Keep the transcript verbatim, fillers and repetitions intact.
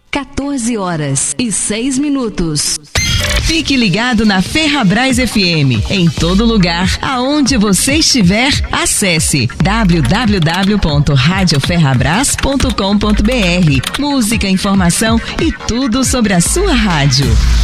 quatorze horas e seis minutos. Fique ligado na Ferrabras F M. Em todo lugar, aonde você estiver, acesse w w w ponto rádio ferrabras ponto com ponto b r. Música, informação e tudo sobre a sua rádio.